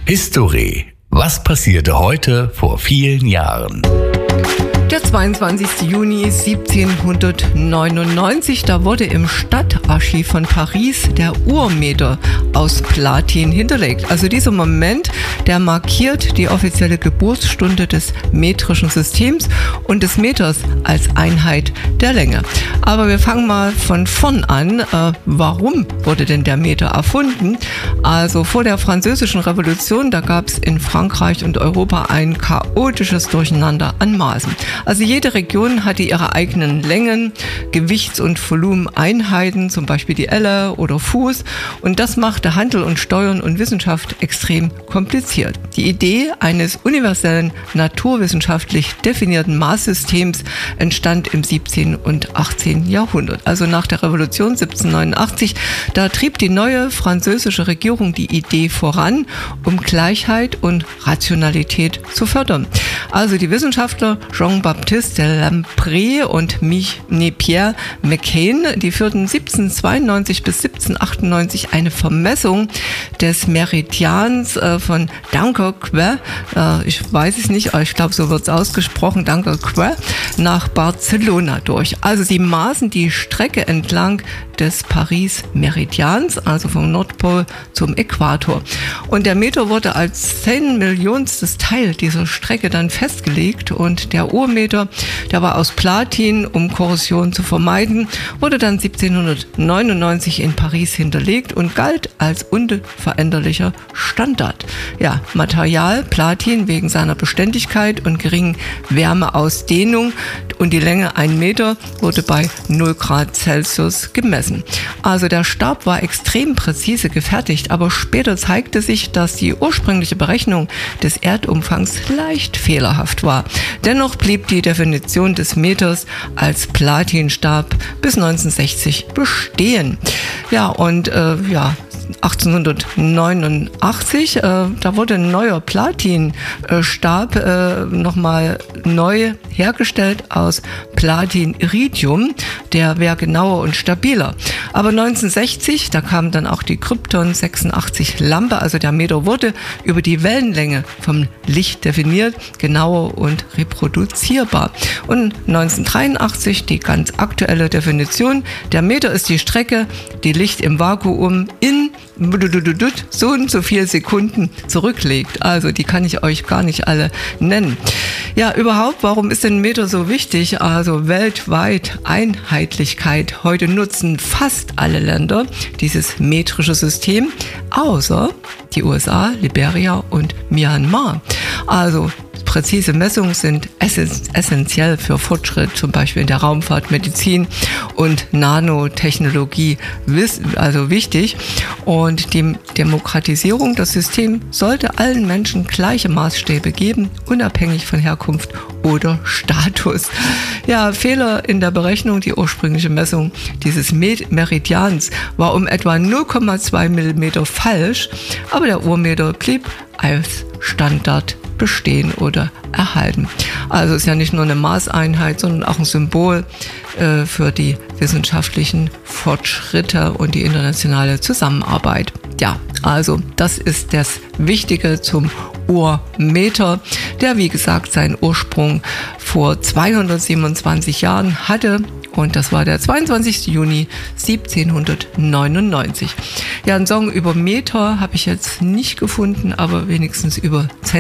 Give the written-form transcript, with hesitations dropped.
History. Was passierte heute vor vielen Jahren? Der 22. Juni 1799, da wurde im Stadtarchiv von Paris der Urmeter aus Platin hinterlegt. Also dieser Moment, der markiert die offizielle Geburtsstunde des metrischen Systems und des Meters als Einheit der Länge. Aber wir fangen mal von vorn an. Warum wurde denn der Meter erfunden? Also vor der Französischen Revolution, da gab es in Frankreich und Europa ein chaotisches Durcheinander an Maßen. Also jede Region hatte ihre eigenen Längen, Gewichts- und Volumeneinheiten, zum Beispiel die Elle oder Fuß. Und das machte Handel und Steuern und Wissenschaft extrem kompliziert. Die Idee eines universellen, naturwissenschaftlich definierten Maßsystems entstand im 17. und 18. Jahrhundert. Also nach der Revolution 1789, da trieb die neue französische Regierung die Idee voran, um Gleichheit und Rationalität zu fördern. Also die Wissenschaftler Jean-Baptiste de Lamprey und Pierre McCain, die führten 1792 bis 1798 eine Vermessung des Meridians von Dunkerque, ich weiß es nicht, aber ich glaube, so wird es ausgesprochen, Dunkerque, nach Barcelona durch. Also sie maßen die Strecke entlang des Paris-Meridians, also vom Nordpol zum Äquator. Und der Meter wurde als 10-Millionstes Teil dieser Strecke dann festgelegt und der Urmeter, der war aus Platin, um Korrosion zu vermeiden, wurde dann 1799 in Paris hinterlegt und galt als unveränderlicher Standard. Ja, Material Platin wegen seiner Beständigkeit und geringen Wärmeausdehnung und die Länge 1 Meter wurde bei 0 Grad Celsius gemessen. Also der Stab war extrem präzise gefertigt, aber später zeigte sich, dass die ursprüngliche Berechnung des Erdumfangs leicht fehlerhaft war. Dennoch blieb die Definition des Meters als Platinstab bis 1960 bestehen. Ja, und 1889, da wurde ein neuer Platinstab nochmal neu hergestellt aus Platin-Iridium. Der wäre genauer und stabiler. Aber 1960, da kam dann auch die Krypton 86 Lampe, also der Meter wurde über die Wellenlänge vom Licht definiert, genauer und reproduzierbar. Und 1983 die ganz aktuelle Definition, der Meter ist die Strecke, die Licht im Vakuum in so und so viele Sekunden zurücklegt. Also die kann ich euch gar nicht alle nennen. Ja, überhaupt, warum ist denn ein Meter so wichtig? Also weltweit Einheitlichkeit. Heute nutzen fast alle Länder dieses metrische System, außer die USA, Liberia und Myanmar. Also präzise Messungen sind essentiell für Fortschritt, zum Beispiel in der Raumfahrt, Medizin und Nanotechnologie, also wichtig. Und die Demokratisierung des Systems sollte allen Menschen gleiche Maßstäbe geben, unabhängig von Herkunft oder Status. Ja, Fehler in der Berechnung, die ursprüngliche Messung dieses Meridians war um etwa 0,2 Millimeter falsch, aber der Urmeter blieb als Standard bestehen oder erhalten. Also ist ja nicht nur eine Maßeinheit, sondern auch ein Symbol für die wissenschaftlichen Fortschritte und die internationale Zusammenarbeit. Ja, also das ist das Wichtige zum Urmeter, der wie gesagt seinen Ursprung vor 227 Jahren hatte. Und das war der 22. Juni 1799. Ja, einen Song über Meter habe ich jetzt nicht gefunden, aber wenigstens über